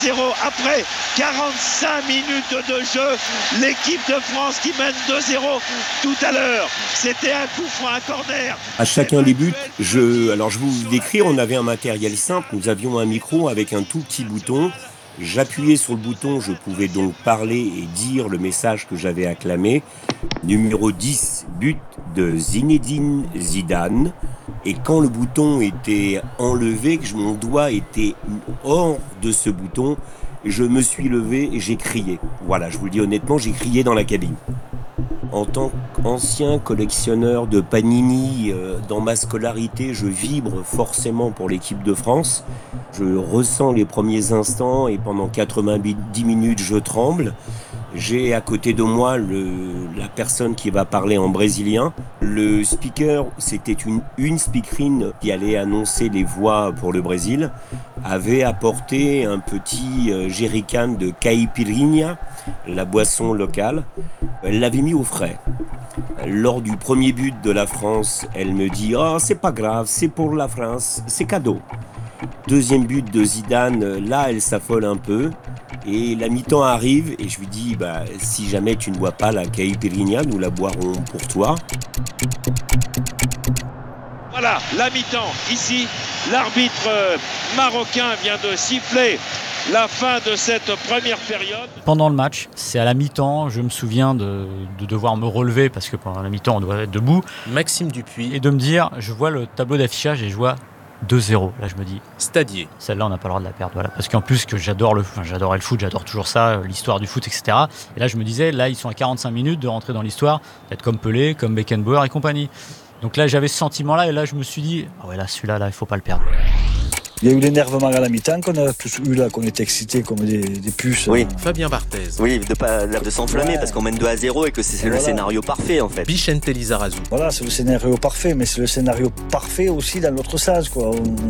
0 après 45 minutes de jeu, l'équipe de France qui mène 2-0 tout à l'heure. C'était un coup franc, un corner. À chacun des buts, je vous décrire, on avait un matériel simple, nous avions un micro avec un tout petit bouton. J'appuyais sur le bouton, je pouvais donc parler et dire le message que j'avais acclamé. Numéro 10, but de Zinedine Zidane. Et quand le bouton était enlevé, que mon doigt était hors de ce bouton, je me suis levé et j'ai crié. Voilà, je vous le dis honnêtement, j'ai crié dans la cabine. En tant qu'ancien collectionneur de Panini, dans ma scolarité, je vibre forcément pour l'équipe de France. Je ressens les premiers instants et pendant 90 minutes, je tremble. J'ai à côté de moi la personne qui va parler en brésilien. Le speaker, c'était une speakerine qui allait annoncer les voix pour le Brésil, avait apporté un petit jerrycan de caipirinha, la boisson locale. Elle l'avait mis au frais. Lors du premier but de la France, elle me dit « Oh, c'est pas grave, c'est pour la France, c'est cadeau ». Deuxième but de Zidane, là, elle s'affole un peu. Et la mi-temps arrive et je lui dis « Si jamais tu ne bois pas la caipirinha, nous la boirons pour toi ». Voilà, la mi-temps. Ici, l'arbitre marocain vient de siffler la fin de cette première période. Pendant le match, c'est à la mi-temps, je me souviens de devoir me relever parce que pendant la mi-temps, on doit être debout. Maxime Dupuis. Et de me dire, je vois le tableau d'affichage et je vois 2-0. Là, je me dis, Stadier. Celle-là, on n'a pas le droit de la perdre. Voilà. Parce qu'en plus, que j'adorais le foot, j'adore toujours ça, l'histoire du foot, etc. Et là, je me disais, là, ils sont à 45 minutes de rentrer dans l'histoire, d'être comme Pelé, comme Beckenbauer et compagnie. Donc là, j'avais ce sentiment-là et là, je me suis dit, celui-là, il ne faut pas le perdre. Il y a eu l'énervement à la mi-temps qu'on a tous eu là, qu'on était excités comme des puces. Oui. Fabien Barthez. Oui, de s'enflammer parce qu'on mène 2-0 et que c'est le scénario parfait en fait. Vicente Lizarazu. Voilà, c'est le scénario parfait, mais c'est le scénario parfait aussi dans l'autre sens, quoi.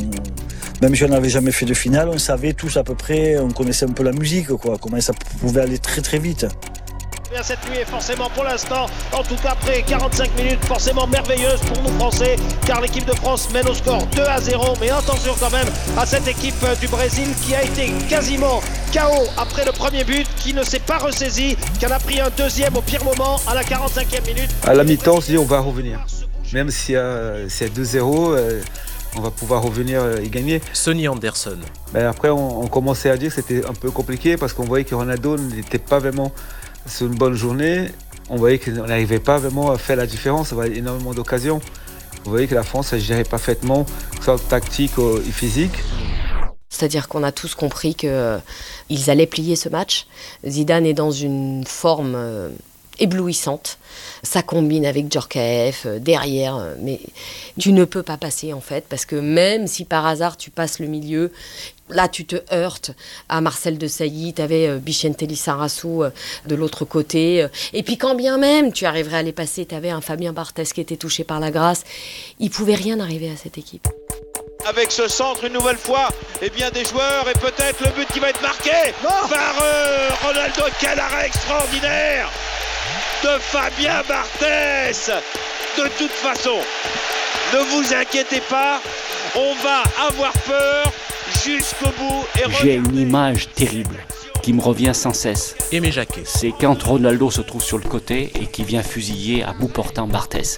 Même si on n'avait jamais fait de finale, on savait tous à peu près, on connaissait un peu la musique, quoi, comment ça pouvait aller très très vite. Cette nuit est forcément pour l'instant, en tout cas après 45 minutes, forcément merveilleuse pour nous Français, car l'équipe de France mène au score 2-0. Mais attention quand même à cette équipe du Brésil qui a été quasiment KO après le premier but, qui ne s'est pas ressaisie, qui en a pris un deuxième au pire moment à la 45e minute. À la mi-temps, on se dit on va revenir. Même si c'est 2-0, on va pouvoir revenir et gagner. Sonny Anderson. Après, on commençait à dire que c'était un peu compliqué parce qu'on voyait que Ronaldo n'était pas vraiment sur une bonne journée. On voyait qu'on n'arrivait pas vraiment à faire la différence. On avait énormément d'occasions. On voyait que la France gérait parfaitement, soit tactique et physique. C'est-à-dire qu'on a tous compris qu'ils allaient plier ce match. Zidane est dans une forme éblouissante. Ça combine avec Djorkaeff derrière, mais tu ne peux pas passer en fait, parce que même si par hasard tu passes le milieu, là tu te heurtes à Marcel Desailly, tu avais Vicente Lizarazu de l'autre côté, et puis quand bien même tu arriverais à les passer, tu avais un Fabien Barthez qui était touché par la grâce, il ne pouvait rien arriver à cette équipe. Avec ce centre une nouvelle fois, des joueurs et peut-être le but qui va être marqué par Ronaldo. Quel arrêt extraordinaire de Fabien Barthez. De toute façon, ne vous inquiétez pas, on va avoir peur jusqu'au bout. J'ai une image terrible qui me revient sans cesse. Aimé Jacquet. C'est quand Ronaldo se trouve sur le côté et qui vient fusiller à bout portant Barthez.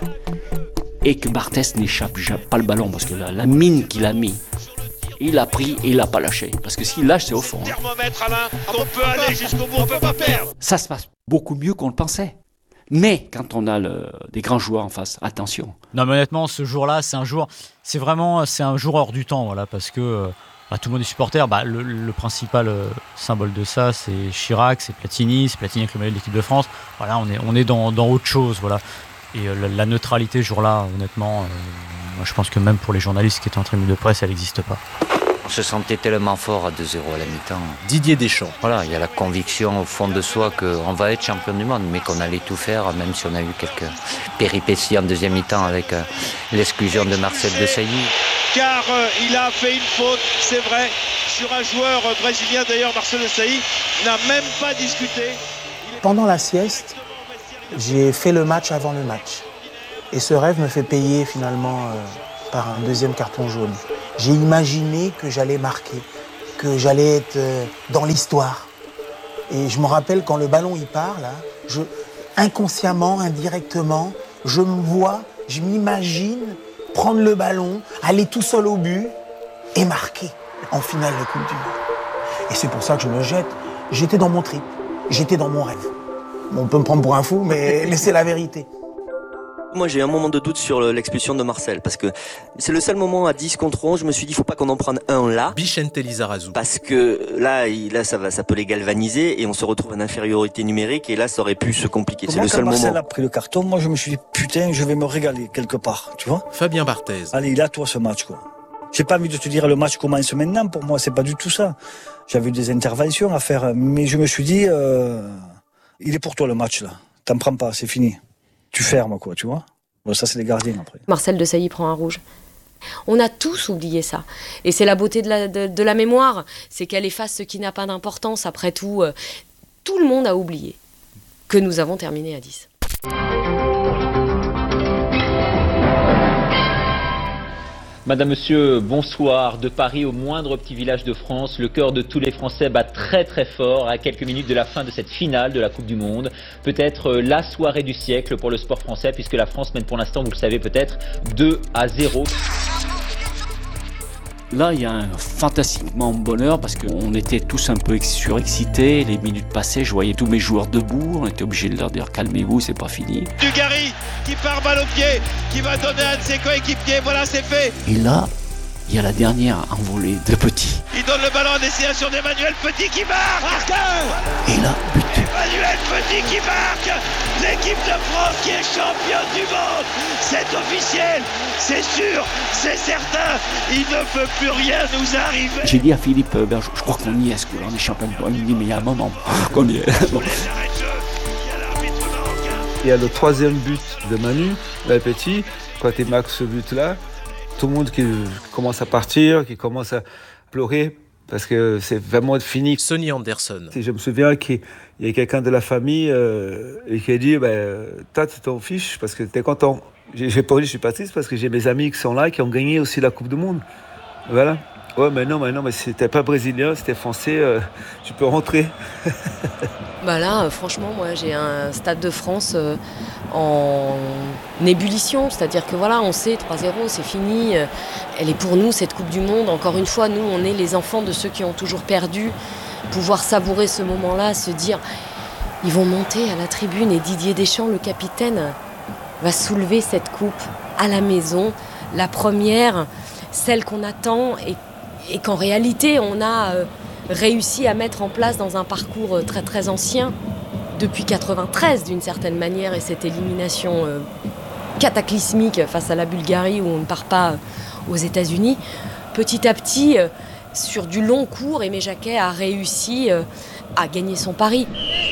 Et que Barthez n'échappe pas le ballon parce que la mine qu'il a mis, il a pris et il l'a pas lâché. Parce que s'il lâche, c'est au fond. Thermomètre, Alain, on peut aller jusqu'au bout, on peut pas perdre. Ça se passe beaucoup mieux qu'on le pensait. Mais quand on a des grands joueurs en face, attention. Non, mais honnêtement, ce jour-là, c'est un jour hors du temps, voilà, parce que tout le monde est supporter. Le principal symbole de ça, c'est Chirac, c'est Platini avec le maillot de l'équipe de France. Voilà, on est dans autre chose, voilà. Et la neutralité ce jour-là, honnêtement, moi, je pense que même pour les journalistes qui étaient en tribune de presse, elle n'existe pas. On se sentait tellement fort à 2-0 à la mi-temps. Didier Deschamps. Voilà, il y a la conviction au fond de soi qu'on va être champion du monde, mais qu'on allait tout faire, même si on a eu quelques péripéties en deuxième mi-temps avec l'exclusion de Marcel Desailly. Car il a fait une faute, c'est vrai, sur un joueur brésilien. D'ailleurs, Marcel Desailly n'a même pas discuté. Pendant la sieste, j'ai fait le match avant le match. Et ce rêve me fait payer finalement par un deuxième carton jaune. J'ai imaginé que j'allais marquer, que j'allais être dans l'histoire. Et je me rappelle quand le ballon il part, là, inconsciemment, indirectement, je me vois, je m'imagine prendre le ballon, aller tout seul au but et marquer en finale de Coupe du Monde. Et c'est pour ça que je me jette. J'étais dans mon trip, j'étais dans mon rêve. Bon, on peut me prendre pour un fou, mais c'est la vérité. Moi, j'ai eu un moment de doute sur l'expulsion de Marcel, parce que c'est le seul moment à 10 contre 11, je me suis dit, faut pas qu'on en prenne un là. Vicente Lizarazu. Parce que là, ça peut les galvaniser et on se retrouve en infériorité numérique et là, ça aurait pu se compliquer. C'est le seul moment. Quand Marcel a pris le carton, moi, je me suis dit, putain, je vais me régaler quelque part, tu vois. Fabien Barthez. Allez, il est à toi ce match, quoi. J'ai pas envie de te dire le match commence maintenant, pour moi, c'est pas du tout ça. J'avais des interventions à faire, mais je me suis dit, il est pour toi le match, là. T'en prends pas, c'est fini. Tu fermes, quoi, tu vois. Bon, ça, c'est les gardiens, après. Marcel Desailly prend un rouge. On a tous oublié ça. Et c'est la beauté de la mémoire, c'est qu'elle efface ce qui n'a pas d'importance. Après tout, tout le monde a oublié que nous avons terminé à 10. Madame, Monsieur, bonsoir. De Paris au moindre petit village de France, le cœur de tous les Français bat très très fort à quelques minutes de la fin de cette finale de la Coupe du Monde. Peut-être la soirée du siècle pour le sport français, puisque la France mène pour l'instant, vous le savez peut-être, 2-0. Là, il y a un fantastiquement bonheur parce qu'on était tous un peu surexcités. Les minutes passées, je voyais tous mes joueurs debout. On était obligé de leur dire calmez-vous, c'est pas fini. Dugarry qui part balle au pied, qui va donner un de ses coéquipiers. Voilà, c'est fait. Et là, il y a la dernière envolée de Petit. Il donne le ballon à destination d'Emmanuel Petit qui marque. Et là, but. Emmanuel Petit qui marque. L'équipe de France qui est championne du monde. C'est officiel, c'est sûr, c'est certain. Il ne peut plus rien nous arriver. J'ai dit à Philippe Bergeau, je crois qu'on y est, ce coup-là, on est champion du monde. Il me dit, mais il y a un moment qu'on y est. Bon. Il y a le troisième but de Manu, le Petit. Quand il marque ce but-là, tout le monde qui commence à partir, qui commence à pleurer. Parce que c'est vraiment fini. Sonny Anderson. Je me souviens qu'il y a quelqu'un de la famille et qui a dit toi, tu t'en fiches parce que tu es content. J'ai pas dit je suis pas triste parce que j'ai mes amis qui sont là, qui ont gagné aussi la Coupe du Monde. Voilà. Ouais, mais non, mais si t'es pas brésilien, si t'es français, tu peux rentrer. Bah là, franchement, moi, j'ai un Stade de France en ébullition. C'est-à-dire que voilà, on sait, 3-0, c'est fini. Elle est pour nous, cette Coupe du Monde. Encore une fois, nous, on est les enfants de ceux qui ont toujours perdu. Pouvoir savourer ce moment-là, se dire, ils vont monter à la tribune et Didier Deschamps, le capitaine, va soulever cette coupe à la maison. La première, celle qu'on attend et qu'en réalité, on a réussi à mettre en place dans un parcours très très ancien, depuis 93 d'une certaine manière, et cette élimination cataclysmique face à la Bulgarie où on ne part pas aux États-Unis. Petit à petit, sur du long cours, Aimé Jacquet a réussi à gagner son pari.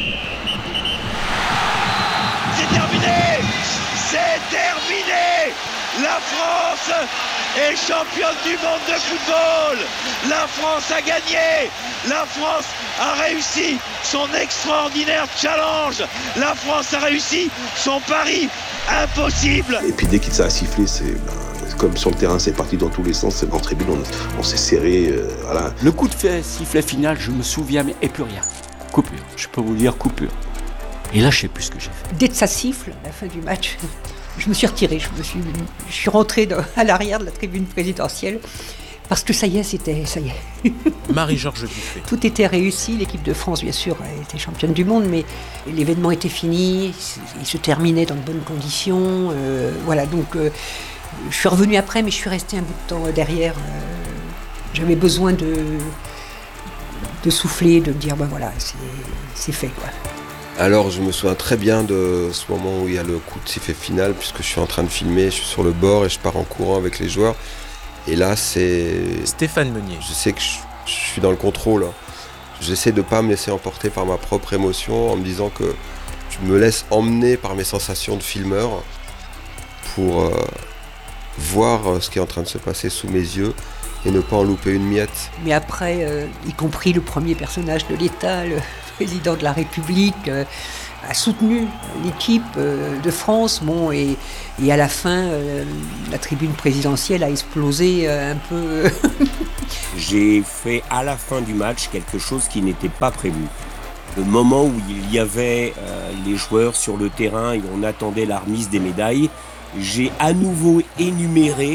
C'est terminé! C'est terminé! La France est championne du monde de football. La France a gagné. La France a réussi son extraordinaire challenge. La France a réussi son pari impossible. Et puis dès qu'il s'est sifflé, c'est comme sur le terrain, c'est parti dans tous les sens. En tribune, on s'est serré. Voilà. Le coup de sifflet final, je me souviens, mais et plus rien. Coupure. Je peux vous dire coupure. Et là, je sais plus ce que j'ai fait. Dès que ça siffle, à la fin du match, je me suis retirée. Je suis rentrée à l'arrière de la tribune présidentielle parce que ça y est. Marie-Georges Buffet. Tout était réussi. L'équipe de France, bien sûr, a été championne du monde, mais l'événement était fini. Il se terminait dans de bonnes conditions. Voilà, donc je suis revenue après, mais je suis restée un bout de temps derrière. J'avais besoin de souffler, de me dire, voilà, c'est fait, quoi. Alors je me souviens très bien de ce moment où il y a le coup de sifflet final, puisque je suis en train de filmer, je suis sur le bord et je pars en courant avec les joueurs. Et là c'est... Stéphane Meunier. Je sais que je suis dans le contrôle. J'essaie de ne pas me laisser emporter par ma propre émotion en me disant que je me laisse emmener par mes sensations de filmeur pour voir ce qui est en train de se passer sous mes yeux et ne pas en louper une miette. Mais après, y compris le premier personnage de l'État, le président de la République, a soutenu l'équipe de France. Bon, et à la fin, la tribune présidentielle a explosé un peu. J'ai fait à la fin du match quelque chose qui n'était pas prévu. Le moment où il y avait les joueurs sur le terrain et on attendait la remise des médailles, j'ai à nouveau énuméré